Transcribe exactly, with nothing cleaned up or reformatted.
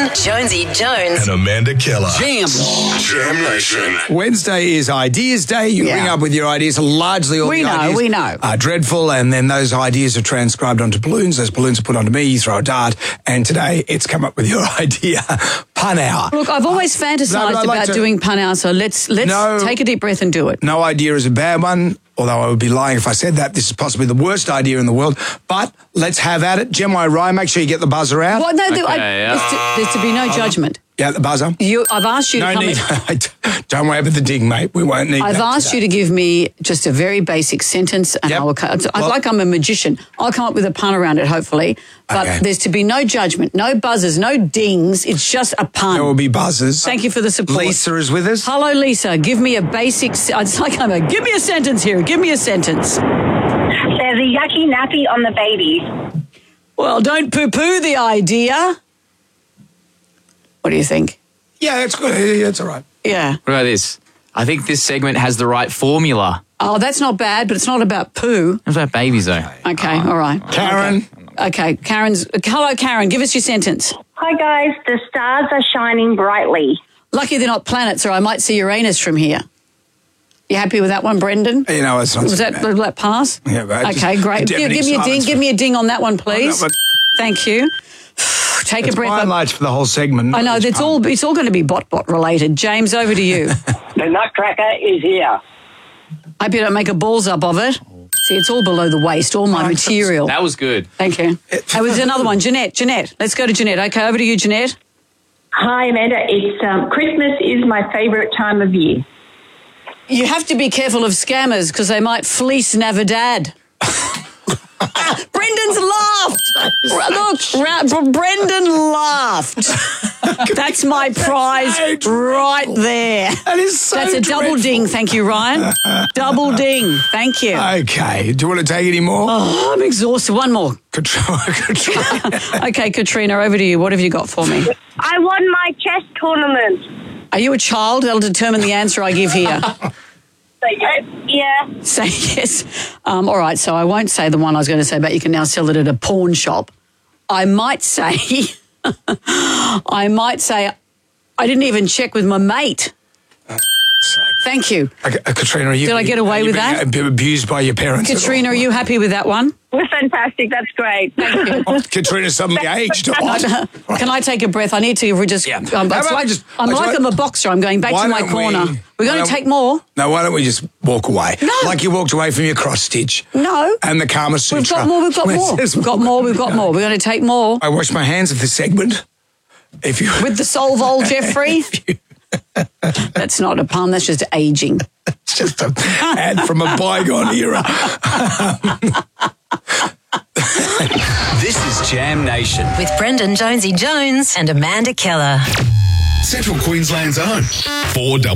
Jonesy Jones. And Amanda Keller. Jam. Jam Nation. Wednesday is Ideas Day. You Yeah. ring up with your ideas. Largely all We the know, ideas we know. are dreadful, and then those ideas are transcribed onto balloons. Those balloons are put onto me. You throw a dart, and today it's come up with your idea. Pun hour. Look, I've always No, fantasised but I'd like about to- doing pun hour, so let's let's No. take a deep breath and do it. No idea is a bad one, although I would be lying if I said that. This is possibly the worst idea in the world, but let's have at it. Gemini Ryan, make sure you get the buzzer out. What? No, Okay, I, yeah. there's, to, there's to be no judgment. Yeah, the buzzer. You, I've asked you to No come. need. in- Don't worry about the ding, mate. We won't need I've that asked today. you to give me just a very basic sentence, and Yep. I will. co- It's Well- like I'm a magician. I'll come up with a pun around it, hopefully. But Okay. there's to be no judgment, no buzzers, no dings. It's just a pun. There will be buzzers. Thank you for the support. Lisa is with us. Hello, Lisa. Give me a basic. se- It's like I'm a. Give me a sentence here. Give me a sentence. There's a yucky nappy on the baby. Well, don't poo-poo the idea. What do you think? Yeah, that's good. Yeah, that's all right. Yeah. What about this? I think this segment has the right formula. Oh, that's not bad, but it's not about poo. What about babies, though? Okay, all right. Karen. Okay, Karen's. Hello, Karen. Give us your sentence. Hi guys, the stars are shining brightly. Lucky they're not planets, or I might see Uranus from here. You happy with that one, Brendan? You know, it's not Was so that, bad. will that pass? Yeah, but I just- okay, great. Give, deafening give me a ding. silence Give for- me a ding on that one, please. Oh, no, but- Thank you. Take It's a breath. by and I, large for the whole segment. I know It's it's fun. all. It's all going to be bot bot related. James, over to you. The Nutcracker is here. I hope you don't make a balls up of it. See, it's all below the waist. All my material. That was good. Thank you. There was another one. Jeanette. Jeanette. Let's go to Jeanette. Okay, over to you, Jeanette. Hi Amanda, it's um, Christmas is my favourite time of year. You have to be careful of scammers because they might fleece Navidad. Ah, Brendan's laughed. Look, Ra- Brendan laughed. That's my prize right there. That is so That's a double dreadful. ding. Thank you, Ryan. Double ding. Thank you. Okay. Do you want to take any more? Oh, I'm exhausted. One more. Katrina. Katrina. Okay, Katrina, over to you. What have you got for me? I won my chess tournament. Are you a child? That'll determine the answer I give here. Yeah. Say yes. Um, all right, so I won't say the one I was going to say, but you can now sell it at a pawn shop. I might say, I might say, I didn't even check with my mate. Thank you. Okay, uh, Katrina, are you, Did I get away are you with being that? ab- abused by your parents? at all? Katrina, are you happy with that one? We're fantastic. That's great. Thank you. Oh, Katrina's suddenly aged. What? Can I take a breath? I need to we just. Yeah. Um, How it's about like, we just- I'm like, like I'm a boxer. I'm going back Why to my don't corner. we- We're why going to don't- take more. No, why don't we just walk away? No. Like you walked away from your cross stitch. No. And the Kama Sutra. We've got more. We've got more. Let's- We've got more. We've got more. We're going to take more I wash my hands of this segment. If you with the Solvol, Jeffrey. That's not a pun. That's just aging. It's just an ad from a bygone era. This is Jam Nation. With Brendan Jonesy Jones and Amanda Keller. Central Queensland's own. four